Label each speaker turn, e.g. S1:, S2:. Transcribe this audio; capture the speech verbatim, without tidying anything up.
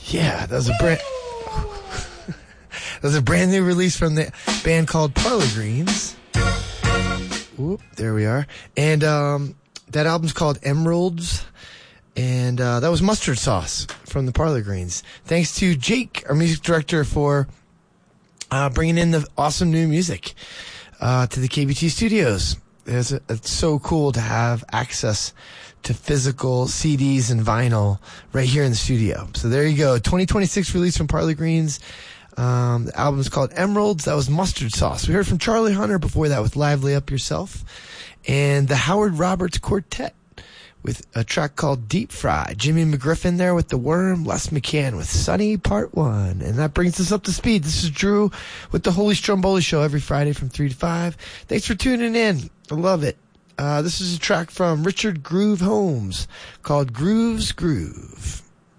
S1: Yeah, that was a brand. That was a brand new release from the band called Parlor Greens. Oop, there we are. And um, that album's called Emeralds. And uh, that was Mustard Sauce from the Parlor Greens. Thanks to Jake, our music director, for uh, bringing in the awesome new music uh, to the K B T studios. It's, a, it's so cool to have access to physical C Ds and vinyl right here in the studio. So there you go. twenty twenty-six release from Parlor Greens. Um, the album is called Emeralds. That was Mustard Sauce. We heard from Charlie Hunter before that with Lively Up Yourself. And the Howard Roberts Quartet with a track called Deep Fry. Jimmy McGriffin there with The Worm. Les McCann with Sunny Part one. And that brings us up to speed. This is Drew with the Holy Stromboli Show every Friday from three to five. Thanks for tuning in. I love it. Uh, this is a track from Richard Groove Holmes called Groove's Groove.